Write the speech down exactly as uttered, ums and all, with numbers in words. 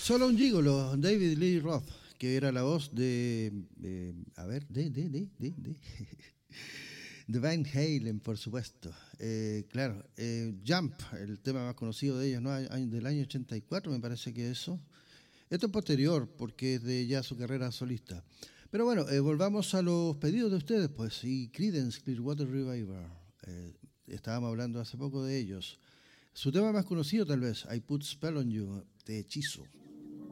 Solo un gigolo, David Lee Roth, que era la voz de, eh, a ver, de, de, de, de, de, de Van Halen, por supuesto. Eh, claro, eh, Jump, el tema más conocido de ellos, ¿no? Año- del año ochenta y cuatro, me parece que eso. Esto es posterior, porque es de ya su carrera solista. Pero bueno, eh, volvamos a los pedidos de ustedes, pues. Y Creedence Clearwater Revival. Eh, estábamos hablando hace poco de ellos. Su tema más conocido, tal vez, I Put Spell on You, de Hechizo.